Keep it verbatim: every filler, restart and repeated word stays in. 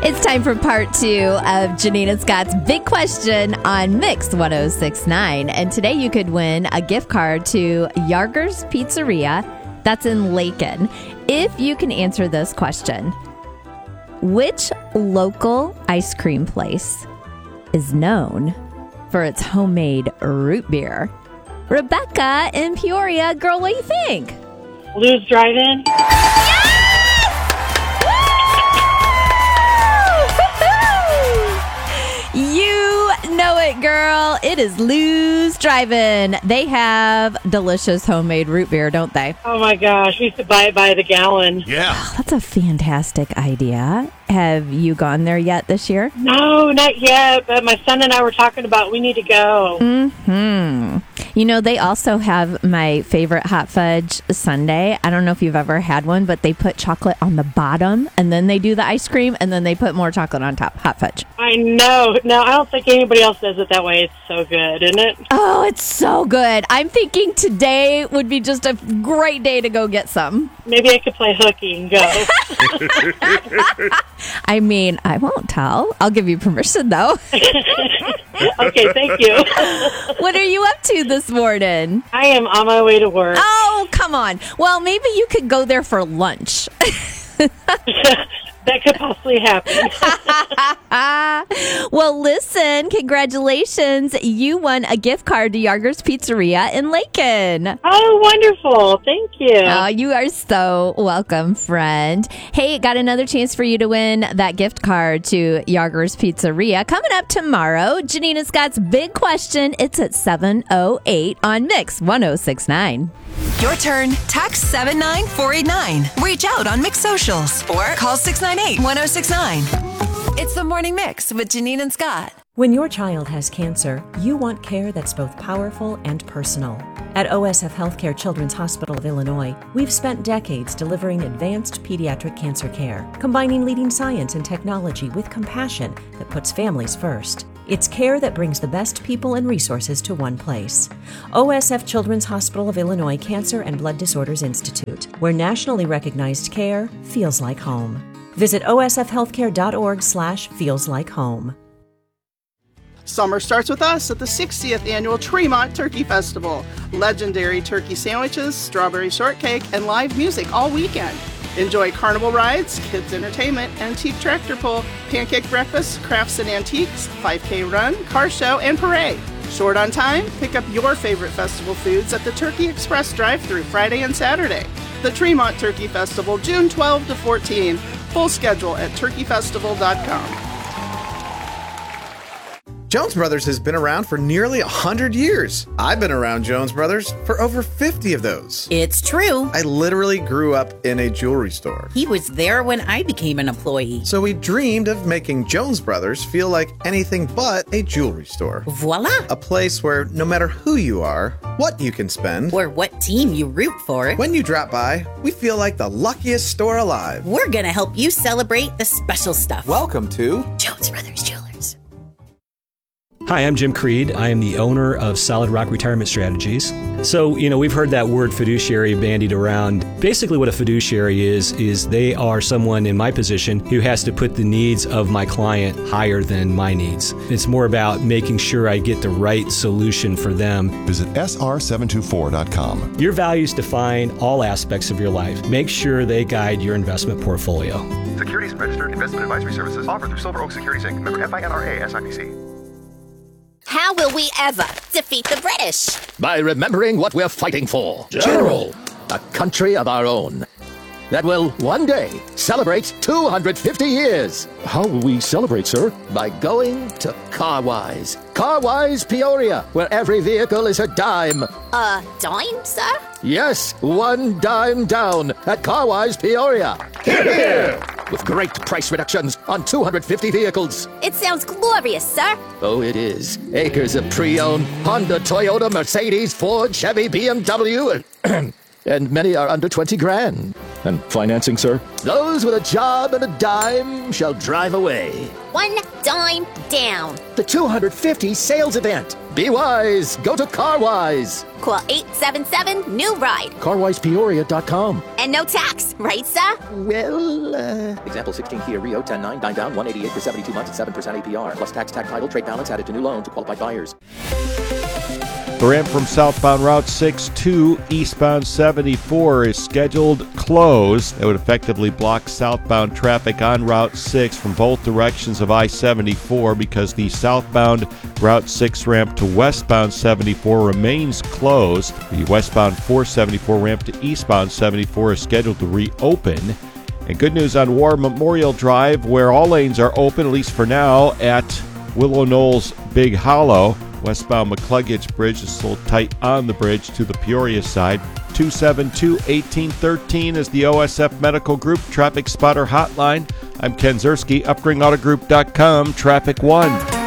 It's time for part two of Janine and Scott's Big Question on Mix one oh six point nine. And today you could win a gift card to Yarger's Pizzeria. That's in Lakin. If you can answer this question, which local ice cream place is known for its homemade root beer? Rebecca in Peoria. Girl, what do you think? Lou's Drive-In. You know it, girl. It is Lou's Drive-In. They have delicious homemade root beer, don't they? Oh, my gosh. We used to buy it by the gallon. Yeah. Oh, that's a fantastic idea. Have you gone there yet this year? No, not yet. But my son and I were talking about we need to go. Mm-hmm. You know, they also have my favorite hot fudge sundae. I don't know if you've ever had one, but they put chocolate on the bottom, and then they do the ice cream, and then they put more chocolate on top. Hot fudge. I know. No, I don't think anybody else does it that way. It's so good, isn't it? Oh, it's so good. I'm thinking today would be just a great day to go get some. Maybe I could play hooky and go. I mean, I won't tell. I'll give you permission, though. Okay, thank you. What are you up to this morning? I am on my way to work. Oh, come on. Well, maybe you could go there for lunch. That could possibly happen. Well, listen, congratulations. You won a gift card to Yarger's Pizzeria in Lakin. Oh, wonderful. Thank you. Oh, you are so welcome, friend. Hey, got another chance for you to win that gift card to Yarger's Pizzeria. Coming up tomorrow, Janine and Scott's Big Question. It's at seven oh eight on Mix one oh six point nine. Your turn. Text seven nine four eight nine. Reach out on Mix Socials or call six nine eight one oh six nine. It's the Morning Mix with Janine and Scott. When your child has cancer, you want care that's both powerful and personal. At O S F Healthcare Children's Hospital of Illinois, we've spent decades delivering advanced pediatric cancer care, combining leading science and technology with compassion that puts families first. It's care that brings the best people and resources to one place. O S F Children's Hospital of Illinois Cancer and Blood Disorders Institute, where nationally recognized care feels like home. Visit osfhealthcare.org slash feels like home. Summer starts with us at the sixtieth Annual Tremont Turkey Festival. Legendary turkey sandwiches, strawberry shortcake, and live music all weekend. Enjoy carnival rides, kids entertainment, antique tractor pull, pancake breakfast, crafts and antiques, five K run, car show, and parade. Short on time? Pick up your favorite festival foods at the Turkey Express drive-thru Friday and Saturday. The Tremont Turkey Festival, June twelfth to fourteenth. Full schedule at turkey festival dot com. Jones Brothers has been around for nearly one hundred years. I've been around Jones Brothers for over fifty of those. It's true. I literally grew up in a jewelry store. He was there when I became an employee. So we dreamed of making Jones Brothers feel like anything but a jewelry store. Voila! A place where no matter who you are, what you can spend, or what team you root for, when you drop by, we feel like the luckiest store alive. We're gonna help you celebrate the special stuff. Welcome to Jones Brothers Jewelers. Hi, I'm Jim Creed. I am the owner of Solid Rock Retirement Strategies. So, you know, we've heard that word fiduciary bandied around. Basically what a fiduciary is, is they are someone in my position who has to put the needs of my client higher than my needs. It's more about making sure I get the right solution for them. Visit S R seven two four dot com. Your values define all aspects of your life. Make sure they guide your investment portfolio. Securities and registered investment advisory services offered through Silver Oak Securities Incorporated. Member F I N R A S I P C. How will we ever defeat the British? By remembering what we're fighting for. General. A country of our own that will one day celebrate two hundred fifty years. How will we celebrate, sir? By going to Carwise. Carwise Peoria, where every vehicle is a dime. A dime, sir? Yes, one dime down at Carwise Peoria. Hear, hear. With great price reductions on two hundred fifty vehicles. It sounds glorious, sir. Oh, it is. Acres of pre-owned Honda, Toyota, Mercedes, Ford, Chevy, B M W, and, and many are under twenty grand. And financing, sir? Those with a job and a dime shall drive away. One dime down. the two hundred fifty sales event. Be wise. Go to CarWise. Call eight seven seven, new ride. car wise peoria dot com. And no tax, right, sir? Well, uh... Example sixteen Kia Rio ten nine, nine down, one eighty-eight for seventy-two months at seven percent A P R. Plus tax, tag title, trade balance added to new loan to qualified buyers. The ramp from southbound Route six to eastbound seventy-four is scheduled closed. It would effectively block southbound traffic on Route six from both directions of I seventy-four because the southbound Route six ramp to westbound seventy-four remains closed. The westbound four seventy-four ramp to eastbound seventy-four is scheduled to reopen. And good news on War Memorial Drive, where all lanes are open, at least for now, at Willow Knolls Big Hollow. Westbound McCluggage Bridge is still tight on the bridge to the Peoria side. two seven two, one eight one three is the O S F Medical Group Traffic Spotter Hotline. I'm Ken Zerski, upgrade auto group dot com, Traffic One.